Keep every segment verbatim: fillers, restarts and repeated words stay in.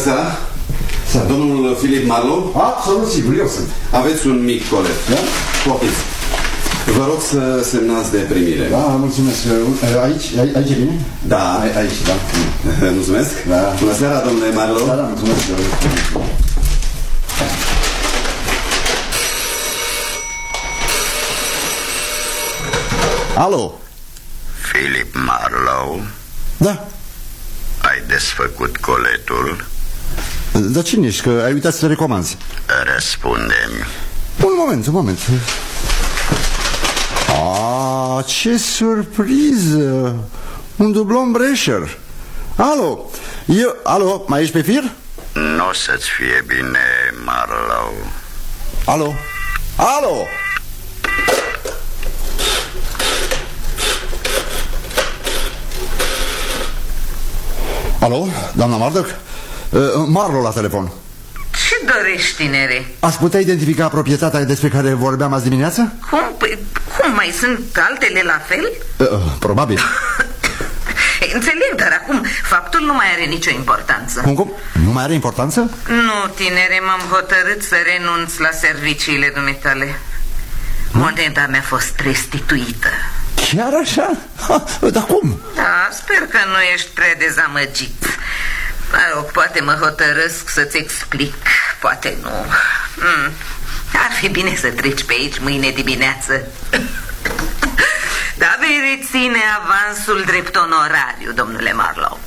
seara. Domnul Philip Marlowe? Absolut sigur, eu sunt. Aveți un mic colet. Da? Poftiți. Vă rog să semnați de primire. Da, mulțumesc. Aici, aici e bine? Da. A, aici, da. Mulțumesc. Da. Bună seara, domnule Marlowe. Da, da, mulțumesc. Alo? Philip Marlowe? Da. Ai desfăcut coletul? Dar cine ești? Că ai uitat să te recomanzi. Răspunde-mi. Un moment, un moment. Ah, ce surpriză! Un dublon Brescher. Alo? Eu... Alo? Mai ești pe fir? Nu o să-ți fie bine, Marlowe. Alo? Alo? Alo? Doamna Murdoch? Uh, Marlowe la telefon. Ce dorești, tinere? Ați putea identifica proprietatea despre care vorbeam azi dimineață? Cum? Păi, cum? Mai sunt altele la fel? Uh, probabil. Înțeleg, dar acum faptul nu mai are nicio importanță. Cum, cum? Nu mai are importanță? Nu, tinere, m-am hotărât să renunț la serviciile dumitale. Moneda mi-a fost restituită. Chiar așa? Ha, dar cum? Da, sper că nu ești prea dezamăgit. Mă rog, poate mă hotărăsc să-ți explic, poate nu. hmm. Ar fi bine să treci pe aici mâine dimineață. Da, vei reține avansul drept onorariu, domnule Marlowe.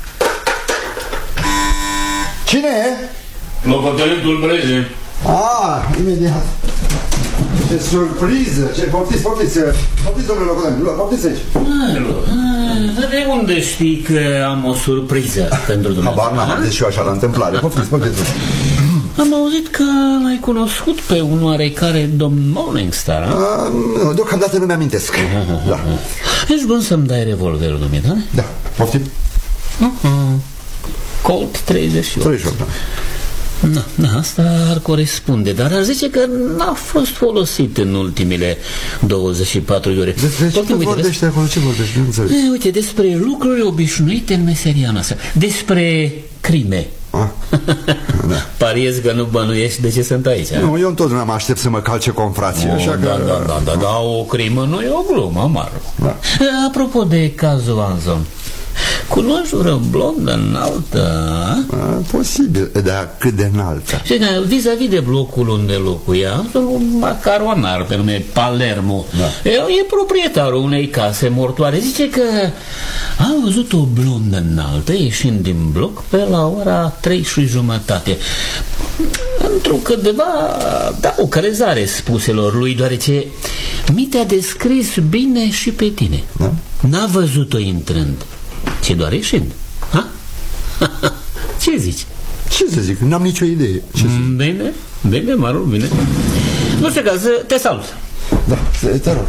Cine e? Locotenentul Breze. Ah, imediat. Ce surpriză! Ce... Poftiți, poftiți! Poftiți, domnule locotenent, poftiți aici. Dar de unde știi că am o surpriză pentru dumneavoastră? Habar n-am, deci eu așa la întâmplare. Poftiți, poftiți. Am auzit că l-ai cunoscut pe un oarecare domn Morningstar. A, nu, deocamdată nu mi-amintesc. Da. Ești bun să-mi dai revolverul dumneavoastră? Da, poftim. Uh-huh. Colt treizeci și opt. treizeci și opt, da. Na, na, asta ar corespunde, dar ar zice că n-a fost folosit în ultimele douăzeci și patru de ore. Despre ce uite, vorbește acolo? Ce vorbește? Nu înțeleg. E, uite, despre lucruri obișnuite în meseria noastră. Despre crime. Ah, da. Pariez că nu bănuiești de ce sunt aici. Nu, eu întotdeauna mă aștept să mă calce confrație, oh, așa că... Da, da, da, da, da, o crimă nu e o glumă, Maru. Da. Apropo de cazul Anzon, cunoști vreo blondă înaltă? A, posibil, dar cât de înaltă? Și că vis-a-vis de blocul unde locuia, un macaronar pe nume Palermo, da. El e proprietarul unei case mortoare. Zice că a văzut o blondă înaltă ieșind din bloc pe la ora trei și jumătate. Într-o câteva dau crezare spuselor lui, deoarece mi te-a descris bine și pe tine. Da? N-a văzut-o intrând, ci doar ieșind. Ha? Ce zici? Ce să zic? N-am nicio idee. Ce zic? Bine, bine, Maru, bine. Nu știu caz, te salut. Da, te rog.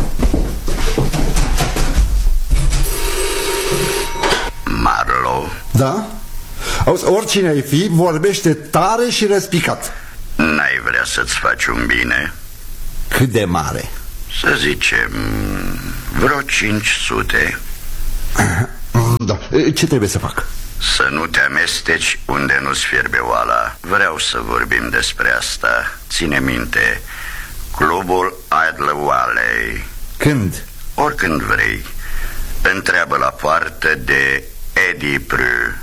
Marlowe? Da? Auzi, oricine ai fi, vorbește tare și răspicat. N-ai vrea să-ți faci un bine? Cât de mare? Să zicem vreo cinci sute. Da, ce trebuie să fac? Să nu te amesteci unde nu-ți fierbe oala. Vreau să vorbim despre asta. Ține minte, clubul Idle Valley. Când? Oricând vrei. Întreabă la poartă de Eddie Prue.